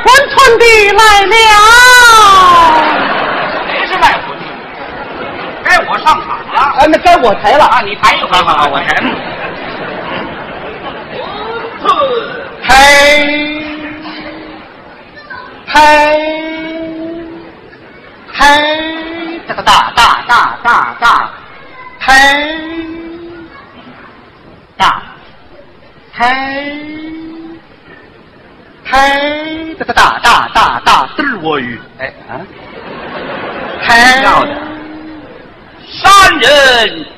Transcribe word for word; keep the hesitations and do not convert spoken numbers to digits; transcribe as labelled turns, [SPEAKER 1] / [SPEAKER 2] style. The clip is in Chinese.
[SPEAKER 1] 馄饨的来了。
[SPEAKER 2] 谁是卖馄饨的？该我上场了。
[SPEAKER 1] 哎，那该我抬了
[SPEAKER 2] 啊！你抬一回，好好，我抬。
[SPEAKER 1] 抬抬抬，
[SPEAKER 2] 这个大大大大大
[SPEAKER 1] 抬
[SPEAKER 2] 大
[SPEAKER 1] 抬抬，
[SPEAKER 2] 这个大大大大嘚儿我鱼，
[SPEAKER 1] 哎啊，抬
[SPEAKER 2] 要的。山人